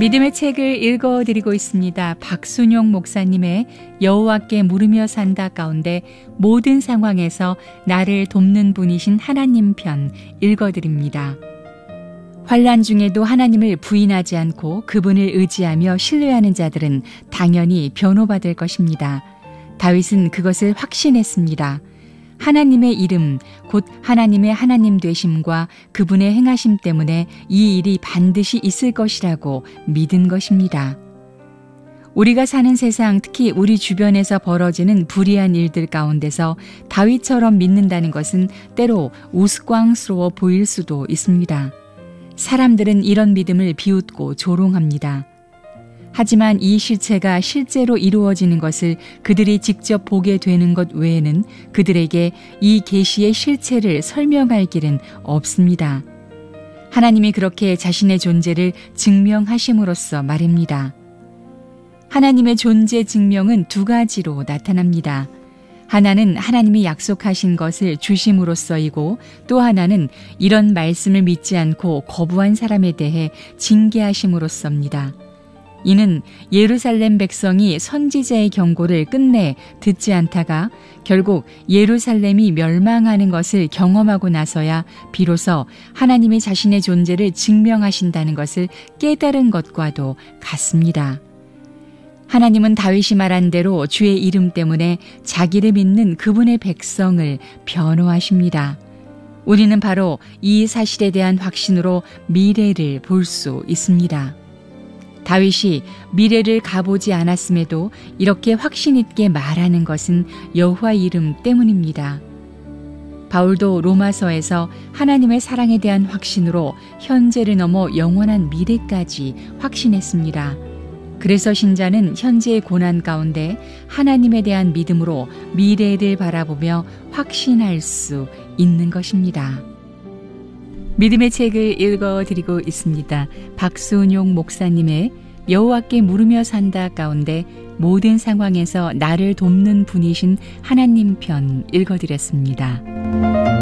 믿음의 책을 읽어드리고 있습니다. 박순용 목사님의 여호와께 물으며 산다 가운데 모든 상황에서 나를 돕는 분이신 하나님 편 읽어드립니다. 환난 중에도 하나님을 부인하지 않고 그분을 의지하며 신뢰하는 자들은 당연히 변호받을 것입니다. 다윗은 그것을 확신했습니다. 하나님의 이름, 곧 하나님의 하나님 되심과 그분의 행하심 때문에 이 일이 반드시 있을 것이라고 믿은 것입니다. 우리가 사는 세상, 특히 우리 주변에서 벌어지는 불의한 일들 가운데서 다윗처럼 믿는다는 것은 때로 우스꽝스러워 보일 수도 있습니다. 사람들은 이런 믿음을 비웃고 조롱합니다. 하지만 이 실체가 실제로 이루어지는 것을 그들이 직접 보게 되는 것 외에는 그들에게 이 계시의 실체를 설명할 길은 없습니다. 하나님이 그렇게 자신의 존재를 증명하심으로써 말입니다. 하나님의 존재 증명은 두 가지로 나타납니다. 하나는 하나님이 약속하신 것을 주심으로써이고 또 하나는 이런 말씀을 믿지 않고 거부한 사람에 대해 징계하심으로써입니다. 이는 예루살렘 백성이 선지자의 경고를 끝내 듣지 않다가 결국 예루살렘이 멸망하는 것을 경험하고 나서야 비로소 하나님이 자신의 존재를 증명하신다는 것을 깨달은 것과도 같습니다. 하나님은 다윗이 말한 대로 주의 이름 때문에 자기를 믿는 그분의 백성을 변호하십니다. 우리는 바로 이 사실에 대한 확신으로 미래를 볼 수 있습니다. 다윗이 미래를 가보지 않았음에도 이렇게 확신 있게 말하는 것은 여호와 이름 때문입니다. 바울도 로마서에서 하나님의 사랑에 대한 확신으로 현재를 넘어 영원한 미래까지 확신했습니다. 그래서 신자는 현재의 고난 가운데 하나님에 대한 믿음으로 미래를 바라보며 확신할 수 있는 것입니다. 믿음의 책을 읽어드리고 있습니다. 박순용 목사님의 여호와께 물으며 산다 가운데 모든 상황에서 나를 돕는 분이신 하나님 편 읽어드렸습니다.